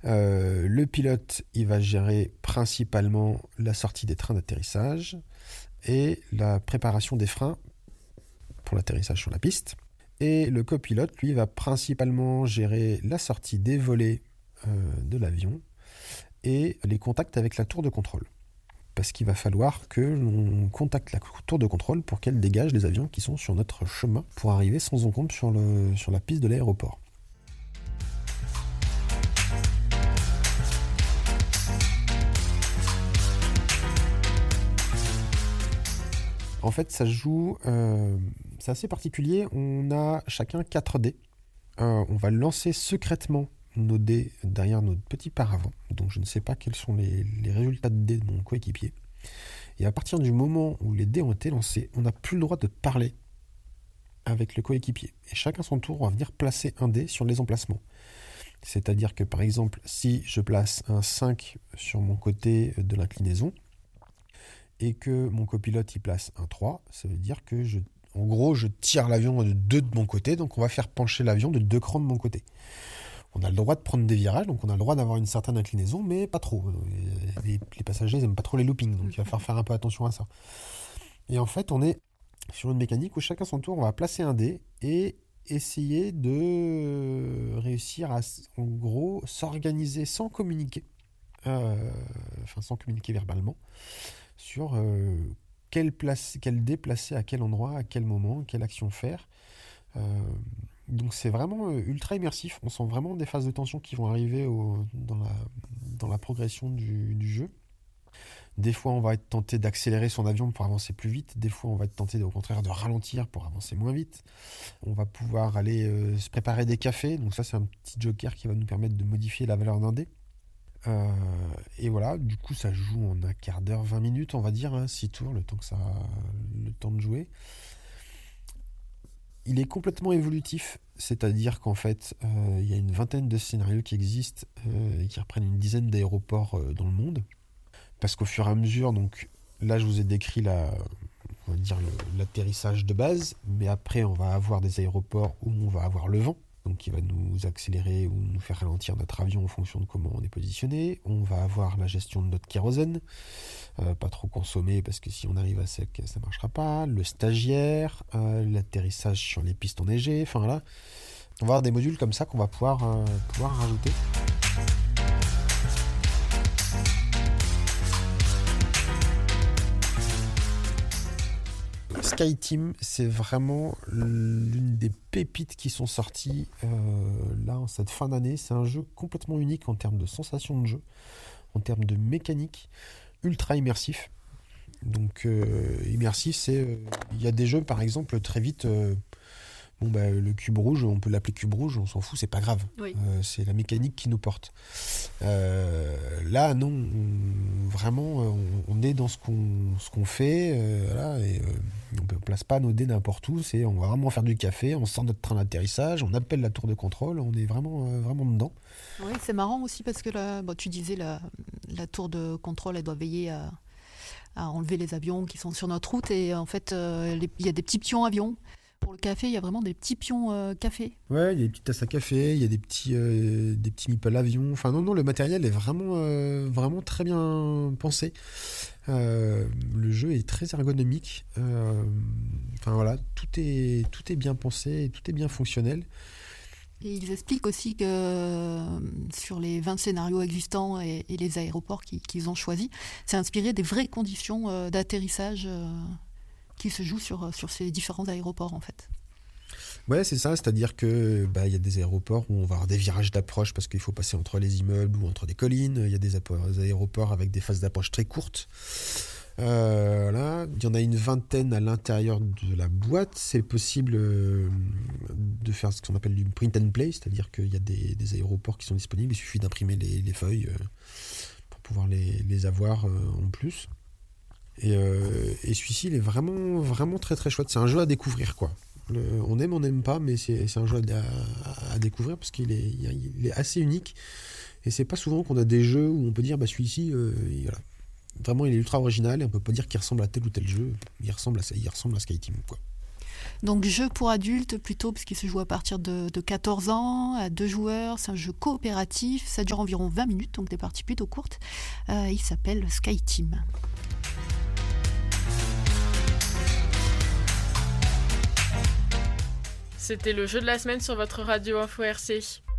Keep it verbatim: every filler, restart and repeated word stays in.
Euh, le pilote, il va gérer principalement la sortie des trains d'atterrissage et la préparation des freins pour l'atterrissage sur la piste. Et le copilote, lui, va principalement gérer la sortie des volets euh, de l'avion et les contacts avec la tour de contrôle. Parce qu'il va falloir que l'on contacte la tour de contrôle pour qu'elle dégage les avions qui sont sur notre chemin pour arriver sans encombre sur, le, sur la piste de l'aéroport. En fait, ça se joue, euh, c'est assez particulier, on a chacun quatre dés. Euh, on va lancer secrètement nos dés derrière notre petit paravent, donc je ne sais pas quels sont les, les résultats de dés de mon coéquipier. Et à partir du moment où les dés ont été lancés, on n'a plus le droit de parler avec le coéquipier. Et chacun son tour, on va venir placer un dé sur les emplacements. C'est-à-dire que par exemple, si je place un cinq sur mon côté de l'inclinaison, et que mon copilote y place un trois, ça veut dire que je, en gros, je tire l'avion de deux de mon côté, donc on va faire pencher l'avion de deux crans de mon côté. On a le droit de prendre des virages, donc on a le droit d'avoir une certaine inclinaison, mais pas trop. Les, les passagers n'aiment pas trop les loopings, donc il va falloir faire un peu attention à ça. Et en fait, on est sur une mécanique où chacun son tour, on va placer un dé et essayer de réussir à, en gros, s'organiser sans communiquer, euh, enfin sans communiquer verbalement, sur euh, quel, place, quel dé placer à quel endroit, à quel moment, quelle action faire. Euh, donc c'est vraiment euh, ultra immersif. On sent vraiment des phases de tension qui vont arriver au, dans, la, dans la progression du, du jeu. Des fois, on va être tenté d'accélérer son avion pour avancer plus vite. Des fois, on va être tenté, au contraire, de ralentir pour avancer moins vite. On va pouvoir aller euh, se préparer des cafés. Donc ça, c'est un petit joker qui va nous permettre de modifier la valeur d'un dé. Euh, et voilà, du coup ça joue en un quart d'heure, vingt minutes on va dire, hein, six tours, le temps que ça le temps de jouer. Il est complètement évolutif, c'est-à-dire qu'en fait euh, il y a une vingtaine de scénarios qui existent euh, et qui reprennent une dizaine d'aéroports euh, dans le monde, parce qu'au fur et à mesure, donc là je vous ai décrit la, on va dire le, l'atterrissage de base, mais après on va avoir des aéroports où on va avoir le vent, donc qui va nous accélérer ou nous faire ralentir notre avion en fonction de comment on est positionné. On va avoir la gestion de notre kérosène, euh, pas trop consommer parce que si on arrive à sec, ça ne marchera pas. Le stagiaire, euh, l'atterrissage sur les pistes enneigées, enfin là, on va avoir des modules comme ça qu'on va pouvoir, euh, pouvoir rajouter. SkyTeam, c'est vraiment l'une des pépites qui sont sorties euh, là en cette fin d'année. C'est un jeu complètement unique en termes de sensation de jeu, en termes de mécanique, ultra immersif. Donc euh, immersif, c'est il euh, y a des jeux par exemple très vite. Euh, bon bah le cube rouge, on peut l'appeler cube rouge, on s'en fout, c'est pas grave. Oui. Euh, c'est la mécanique qui nous porte. Euh, là non, on, vraiment on, on est dans ce qu'on ce qu'on fait, euh, voilà, et euh, on ne place pas nos dés n'importe où. C'est on va vraiment faire du café, on sort notre train d'atterrissage, on appelle la tour de contrôle, on est vraiment euh, vraiment dedans. Oui, c'est marrant aussi parce que là, bon, tu disais la la tour de contrôle, elle doit veiller à à enlever les avions qui sont sur notre route, et en fait euh, les, il y a des petits pions avions. Pour le café, il y a vraiment des petits pions euh, café. Ouais, il y a des petites tasses à café, il y a des petits, euh, des petits meeples avions. Enfin non, non, le matériel est vraiment, euh, vraiment très bien pensé. Euh, le jeu est très ergonomique. Euh, enfin voilà, tout est, tout est bien pensé, et tout est bien fonctionnel. Et ils expliquent aussi que euh, sur les vingt scénarios existants et, et les aéroports qu'ils, qu'ils ont choisis, c'est inspiré des vraies conditions euh, d'atterrissage euh, qui se jouent sur, sur ces différents aéroports en fait. Ouais, c'est ça, c'est-à-dire que bah, y a des aéroports où on va avoir des virages d'approche parce qu'il faut passer entre les immeubles ou entre des collines. Il y a des aéroports avec des phases d'approche très courtes. Euh, là, il y en a une vingtaine à l'intérieur de la boîte. C'est possible euh, de faire ce qu'on appelle du print and play, c'est-à-dire qu'il y a des, des aéroports qui sont disponibles. Il suffit d'imprimer les, les feuilles euh, pour pouvoir les, les avoir euh, en plus. Et, euh, et celui-ci, il est vraiment, vraiment très très chouette. C'est un jeu à découvrir, quoi. Le, on aime, on n'aime pas, mais c'est, c'est un jeu à, à découvrir parce qu'il est, il est assez unique. Et c'est pas souvent qu'on a des jeux où on peut dire, bah celui-ci, euh, il, voilà. Vraiment, il est ultra original et on peut pas dire qu'il ressemble à tel ou tel jeu. Il ressemble à ça, il ressemble à SkyTeam, quoi. Donc jeu pour adultes plutôt, parce qu'il se joue à partir de, de quatorze ans, à deux joueurs. C'est un jeu coopératif, ça dure environ vingt minutes, donc des parties plutôt courtes. Euh, il s'appelle Sky Team. C'était le jeu de la semaine sur votre radio Info R C.